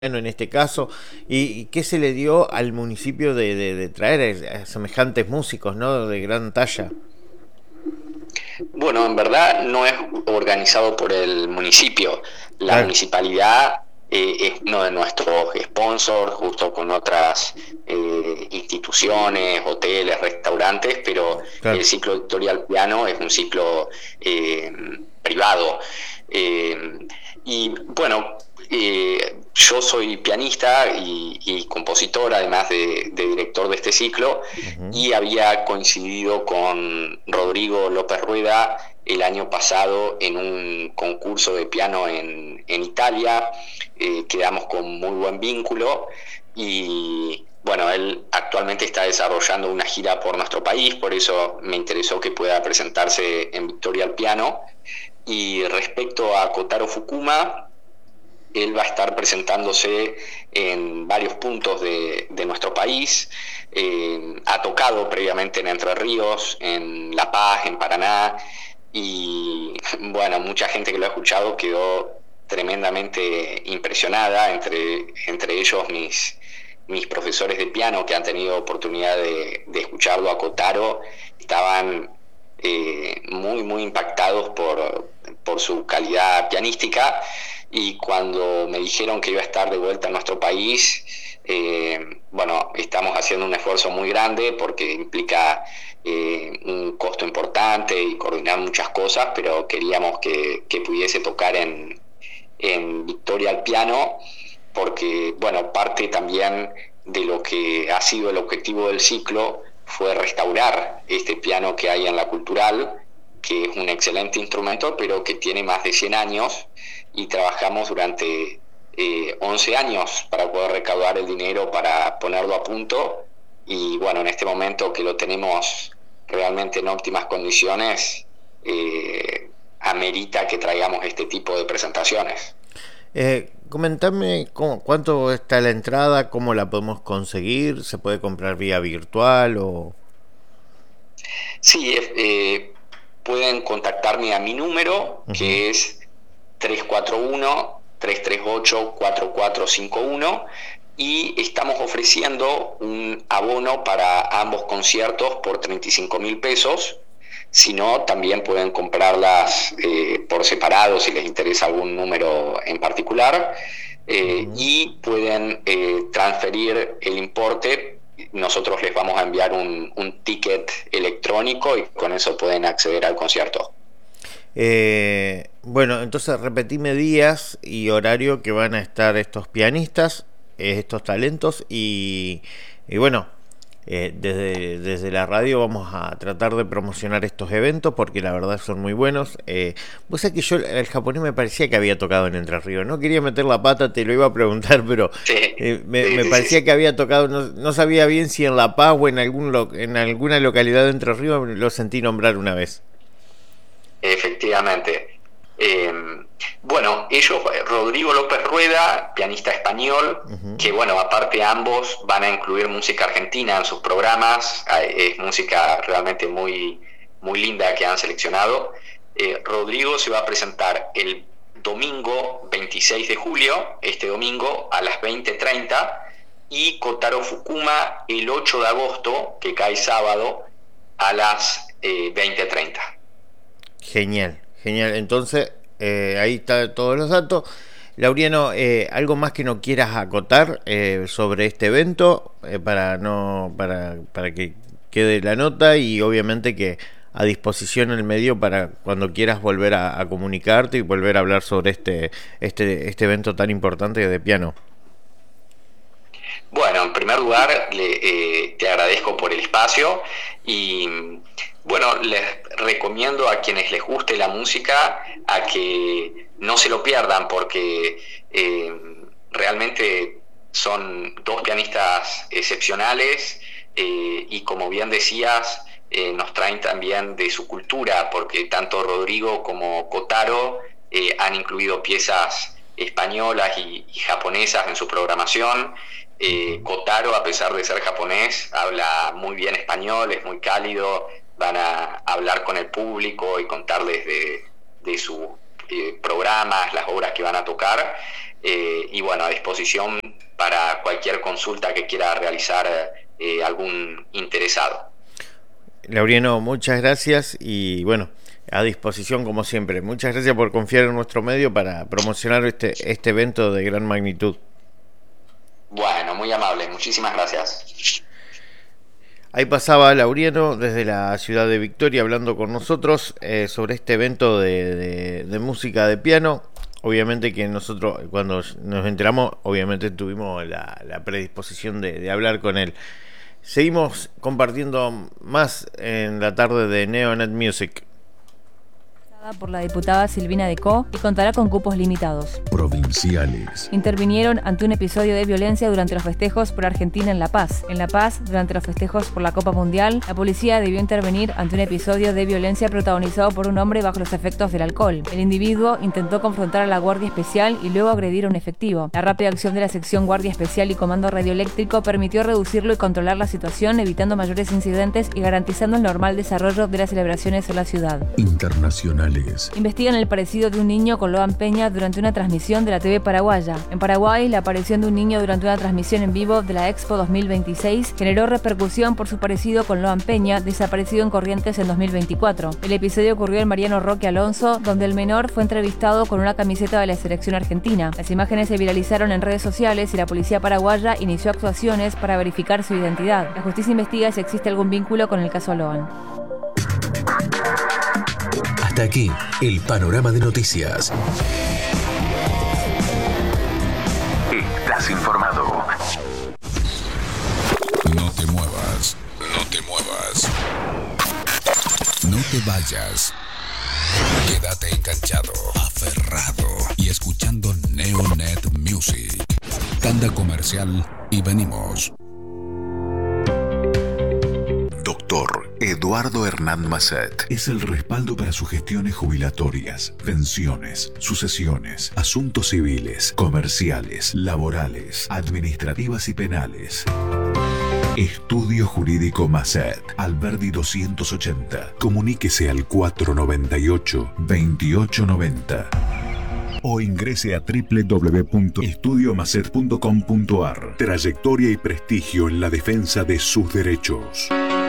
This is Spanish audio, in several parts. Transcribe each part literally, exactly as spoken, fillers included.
en este caso, y, y qué se le dio al municipio de, de, de traer a semejantes músicos, ¿no? De gran talla. Bueno, en verdad no es organizado por el municipio. La Claro, municipalidad eh, es uno de nuestros sponsors, justo con otras eh, instituciones, hoteles, restaurantes, pero claro. el ciclo Victoria Piano es un ciclo eh, privado. Eh, y bueno, eh, yo soy pianista y, y compositor, además de, de director de este ciclo, Ujú. y había coincidido con Rodrigo López Rueda el año pasado en un concurso de piano en, en Italia. Eh, quedamos con muy buen vínculo y bueno, él actualmente está desarrollando una gira por nuestro país, por eso me interesó que pueda presentarse en Victoria al Piano. Y respecto a Kotaro Fukuma, él va a estar presentándose en varios puntos de, de nuestro país. Eh, ha tocado previamente en Entre Ríos, en La Paz, en Paraná, y bueno, mucha gente que lo ha escuchado quedó tremendamente impresionada, entre, entre ellos mis, mis profesores de piano que han tenido oportunidad de, de escucharlo a Kotaro, estaban eh, muy, muy impactados por, por su calidad pianística. Y cuando me dijeron que iba a estar de vuelta en nuestro país, eh, bueno, estamos haciendo un esfuerzo muy grande porque implica eh, un costo importante y coordinar muchas cosas, pero queríamos que, que pudiese tocar en, en Victoria al Piano, porque, bueno, parte también de lo que ha sido el objetivo del ciclo fue restaurar este piano que hay en la Cultural, que es un excelente instrumento, pero que tiene más de cien años, y trabajamos durante eh, once años para poder recaudar el dinero para ponerlo a punto. Y bueno, en este momento que lo tenemos realmente en óptimas condiciones, eh, amerita que traigamos este tipo de presentaciones. Eh, comentame cómo, cuánto está la entrada, cómo la podemos conseguir, se puede comprar vía virtual o... Sí, eh, pueden contactarme a mi número, Ujú. que es tres cuatro uno, tres tres ocho, cuatro cuatro cinco uno, y estamos ofreciendo un abono para ambos conciertos por treinta y cinco mil pesos. Si no, también pueden comprarlas eh, por separado si les interesa algún número en particular, eh, Ujú. y pueden eh, transferir el importe. Nosotros les vamos a enviar un, un ticket electrónico y con eso pueden acceder al concierto. Eh, bueno, entonces repetime días y horario que van a estar estos pianistas, eh, estos talentos y, y bueno, eh, desde, desde la radio vamos a tratar de promocionar estos eventos porque la verdad son muy buenos. Eh, vos sabés que yo el japonés me parecía que había tocado en Entre Ríos, no quería meter la pata, te lo iba a preguntar, pero Sí, eh, me, sí, me sí, sí, parecía sí. que había tocado, no, no sabía bien si en La Paz o en, algún lo, en alguna localidad de Entre Ríos, lo sentí nombrar una vez. Efectivamente. Eh, bueno, ellos, Rodrigo López Rueda, pianista español, Ujú. que bueno, aparte ambos van a incluir música argentina en sus programas, es música realmente muy, muy linda que han seleccionado. Eh, Rodrigo se va a presentar el domingo veintiséis de julio, este domingo, a las veinte treinta, y Kotaro Fukuma el ocho de agosto, que cae sábado, a las eh, veinte treinta. Genial, genial. Entonces, eh, ahí están todos los datos. Lauriano, eh, ¿algo más que no quieras acotar eh, sobre este evento eh, para no para, para que quede la nota y obviamente que a disposición el medio para cuando quieras volver a, a comunicarte y volver a hablar sobre este este este evento tan importante de piano? Bueno, en primer lugar, le, eh, te agradezco por el espacio y bueno, les recomiendo a quienes les guste la música a que no se lo pierdan porque eh, realmente son dos pianistas excepcionales, eh, y como bien decías, eh, nos traen también de su cultura porque tanto Rodrigo como Kotaro eh, han incluido piezas españolas y, y japonesas en su programación. Eh, Kotaro, a pesar de ser japonés, habla muy bien español, es muy cálido, van a hablar con el público y contarles de, de su eh, programas, las obras que van a tocar, eh, y bueno, a disposición para cualquier consulta que quiera realizar eh, algún interesado. Laureano, muchas gracias y bueno, a disposición como siempre. Muchas gracias por confiar en nuestro medio para promocionar este, este evento de gran magnitud. Bueno, muy amable, muchísimas gracias. Ahí pasaba Laureano desde la ciudad de Victoria hablando con nosotros eh, sobre este evento de, de, de música de piano. Obviamente que nosotros cuando nos enteramos, obviamente tuvimos la, la predisposición de, de hablar con él. Seguimos compartiendo más en la tarde de Neonet Music. Por la diputada Silvina Decó y contará con cupos limitados. Provinciales. Intervinieron ante un episodio de violencia durante los festejos por Argentina en La Paz. En La Paz, durante los festejos por la Copa Mundial, la policía debió intervenir ante un episodio de violencia protagonizado por un hombre bajo los efectos del alcohol. El individuo intentó confrontar a la Guardia Especial y luego agredir a un efectivo. La rápida acción de la sección Guardia Especial y Comando Radioeléctrico permitió reducirlo y controlar la situación, evitando mayores incidentes y garantizando el normal desarrollo de las celebraciones en la ciudad. Internacional. Investigan el parecido de un niño con Loan Peña durante una transmisión de la T V paraguaya. En Paraguay, la aparición de un niño durante una transmisión en vivo de la Expo dos mil veintiséis generó repercusión por su parecido con Loan Peña, desaparecido en Corrientes en dos mil veinticuatro. El episodio ocurrió en Mariano Roque Alonso, donde el menor fue entrevistado con una camiseta de la selección argentina. Las imágenes se viralizaron en redes sociales y la policía paraguaya inició actuaciones para verificar su identidad. La justicia investiga si existe algún vínculo con el caso Loan. Hasta aquí, el panorama de noticias. Estás informado. No te muevas, no te muevas. No te vayas. Quédate enganchado, aferrado y escuchando Neonet Music. Tanda comercial y venimos. Doctor Eduardo Hernán Masset es el respaldo para sus gestiones jubilatorias, pensiones, sucesiones, asuntos civiles, comerciales, laborales, administrativas y penales. Estudio Jurídico Masset, Alberdi doscientos ochenta. Comuníquese al cuatro noventa y ocho, veintiocho noventa. O ingrese a doble u doble u doble u punto estudio masset punto com punto a r. Trayectoria y prestigio en la defensa de sus derechos.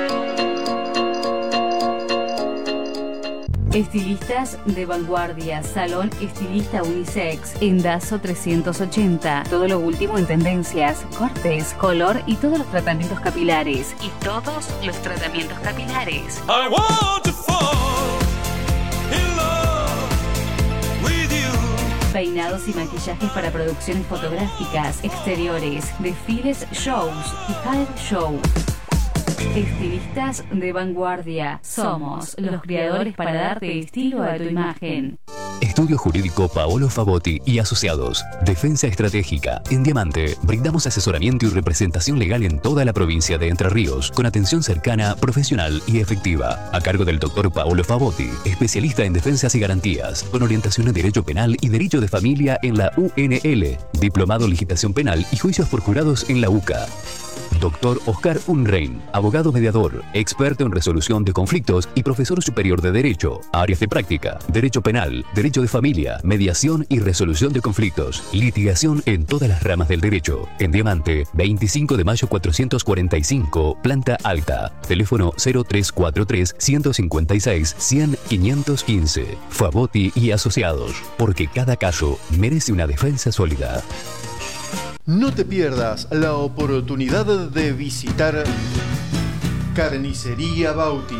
Estilistas de vanguardia, Salón Estilista Unisex, Endazo trescientos ochenta. Todo lo último en tendencias, cortes, color y todos los tratamientos capilares. Y todos los tratamientos capilares. I want to fall in love with you. Peinados y maquillajes para producciones fotográficas, exteriores, desfiles, shows y hair show. Estilistas de vanguardia. Somos los creadores para darte estilo a tu imagen. Estudio Jurídico Paolo Favotti y Asociados. Defensa estratégica. En Diamante, brindamos asesoramiento y representación legal en toda la provincia de Entre Ríos, con atención cercana, profesional y efectiva. A cargo del doctor Paolo Favotti, especialista en defensas y garantías, con orientación en Derecho Penal y Derecho de Familia en la U N L, diplomado en Legislación Penal y Juicios por Jurados en la U C A. Doctor Oscar Unrein, abogado mediador, experto en resolución de conflictos y profesor superior de Derecho. Áreas de práctica: Derecho Penal, Derecho de Familia, Mediación y Resolución de Conflictos. Litigación en todas las ramas del derecho. En Diamante, veinticinco de mayo cuatrocientos cuarenta y cinco, planta alta. Teléfono cero tres cuatro tres, uno cinco seis, cien, quinientos quince. Favotti y Asociados, porque cada caso merece una defensa sólida. No te pierdas la oportunidad de visitar Carnicería Bauti,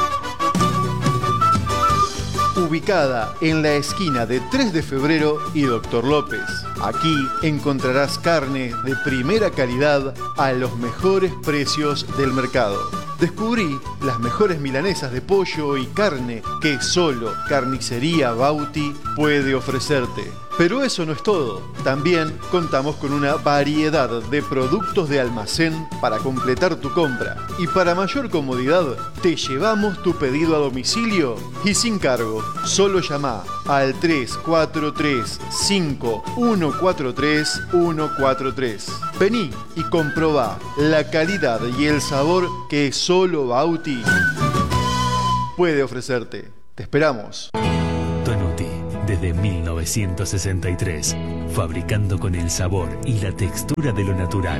ubicada en la esquina de tres de febrero y Doctor López. Aquí encontrarás carne de primera calidad a los mejores precios del mercado. Descubrí las mejores milanesas de pollo y carne que solo Carnicería Bauti puede ofrecerte. Pero eso no es todo. También contamos con una variedad de productos de almacén para completar tu compra. Y para mayor comodidad, te llevamos tu pedido a domicilio y sin cargo. Solo llama al tres cuatro tres, cinco uno cuatro tres, uno cuatro tres. Vení y comprobá la calidad y el sabor que solo Bauti puede ofrecerte. Te esperamos. Tonuti, de desde mil novecientos sesenta y tres, fabricando con el sabor y la textura de lo natural.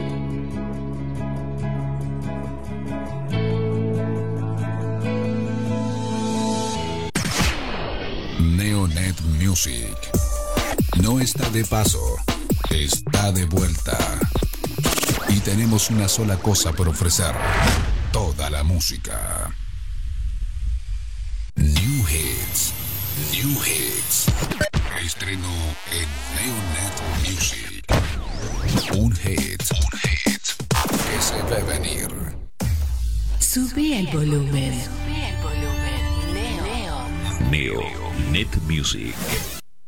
Neonet Music no está de paso, está de vuelta. Y tenemos una sola cosa por ofrecer: toda la música. New Hits. New Hits. Estreno en Neonet Music. Un hit. Un hit que se ve venir. Sube el volumen. Sube el volumen. Neo. Neo Net Music.